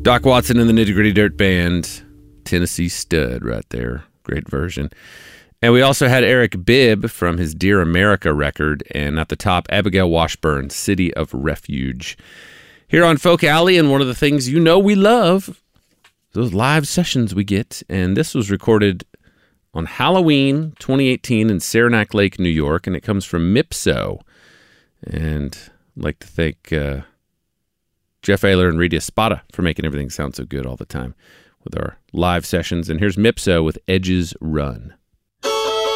Doc Watson and the Nitty Gritty Dirt Band. Tennessee Stud right there. Great version. And we also had Eric Bibb from his Dear America record. And at the top, Abigail Washburn, City of Refuge. Here on Folk Alley, and one of the things you know we love, those live sessions we get. And this was recorded on Halloween 2018 in Saranac Lake, New York. And it comes from Mipso. And I'd like to thank Jeff Ayler and Rita Espada for making everything sound so good all the time with our live sessions. And here's Mipso with Edges Run.